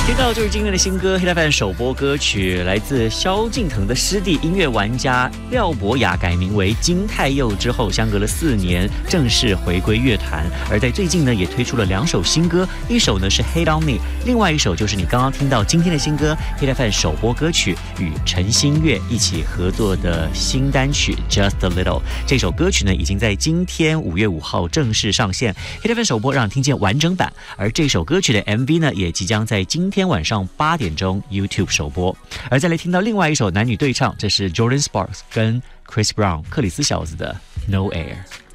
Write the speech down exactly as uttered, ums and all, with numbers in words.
听到就是今天的新歌，黑台范首播歌曲来自萧敬腾的师弟音乐玩家廖博雅，改名为金泰佑之后，相隔了四年正式回归乐坛。而在最近呢，也推出了两首新歌，一首呢是 Hate on Me， 另外一首就是你刚刚听到今天的新歌，黑台范首播歌曲与陈星月一起合作的新单曲 Just a Little。这首歌曲呢，已经在今天五月五号正式上线，黑台范首播让你听见完整版。而这首歌曲的 M V 呢，也即将在今天晚上八点钟 YouTube 首播。而再来听到另外一首男女对唱，这是 Jordan Sparks 跟 Chris Brown 克里斯小子的 No Air。